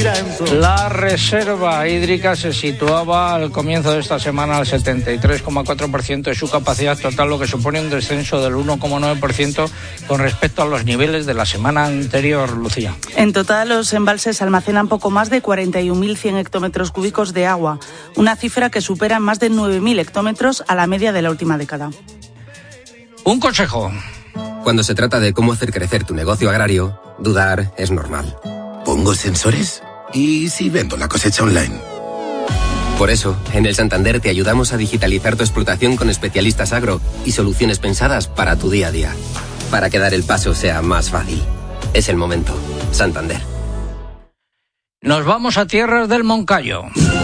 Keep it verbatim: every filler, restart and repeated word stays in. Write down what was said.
La reserva hídrica se situaba al comienzo de esta semana al setenta y tres coma cuatro por ciento de su capacidad total, lo que supone un descenso del uno coma nueve por ciento con respecto a los niveles de la semana anterior, Lucía. En total, los embalses almacenan poco más de cuarenta y un mil cien hectómetros cúbicos de agua, una cifra que supera en más de nueve mil hectómetros a la media de la última década. Un consejo. Cuando se trata de cómo hacer crecer tu negocio agrario, dudar es normal. ¿Pongo sensores? ¿Y si vendo la cosecha online? Por eso, en el Santander te ayudamos a digitalizar tu explotación con especialistas agro y soluciones pensadas para tu día a día. Para que dar el paso sea más fácil. Es el momento. Santander. Nos vamos a tierras del Moncayo.